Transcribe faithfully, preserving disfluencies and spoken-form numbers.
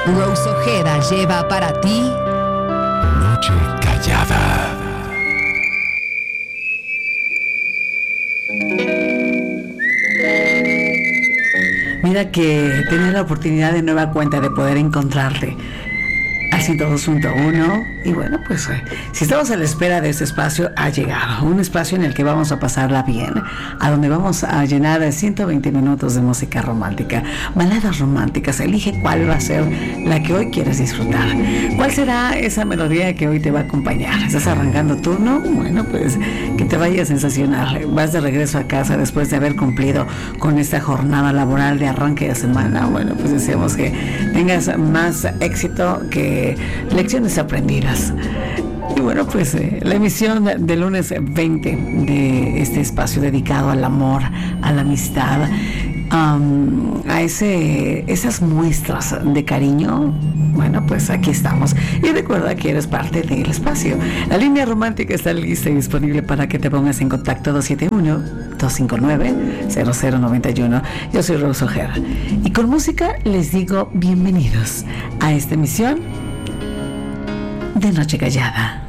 Rose Ojeda lleva para ti Noche Callada. Mira que tenía la oportunidad de nueva cuenta de poder encontrarte al ciento dos punto uno y bueno, pues eh, si estamos a la espera de este espacio, ha llegado un espacio en el que vamos a pasarla bien, a donde vamos a llenar ciento veinte minutos de música romántica, baladas románticas. Elige cuál va a ser la que hoy quieres disfrutar, cuál será esa melodía que hoy te va a acompañar. ¿Estás arrancando turno? Bueno, pues que te vaya sensacional. Vas de regreso a casa después de haber cumplido con esta jornada laboral de arranque de semana. Bueno, pues deseamos que tengas más éxito que lecciones aprendidas. Y bueno, pues eh, la emisión del lunes veinte de este espacio dedicado al amor, a la amistad, um, a ese, esas muestras de cariño. Bueno, pues aquí estamos. Y recuerda que eres parte del espacio. La línea romántica está lista y disponible para que te pongas en contacto. Dos siete uno, dos cinco nueve, cero cero nueve uno. Yo soy Rose Ojeda. Y con música les digo bienvenidos a esta emisión de Noche Callada.